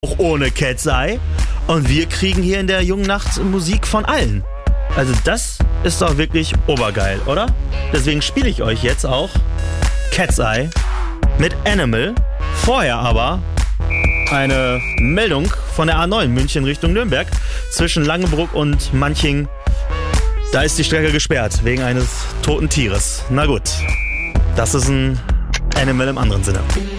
auch ohne Cat's Eye. Und wir kriegen hier in der jungen Nacht Musik von allen. Also das ist doch wirklich obergeil, oder? Deswegen spiele ich euch jetzt auch Cat's Eye mit Animal. Vorher aber eine Meldung von der A9 München Richtung Nürnberg zwischen Langenbruck und Manching. Da ist die Strecke gesperrt wegen eines toten Tieres. Na gut, das ist ein Animal im anderen Sinne.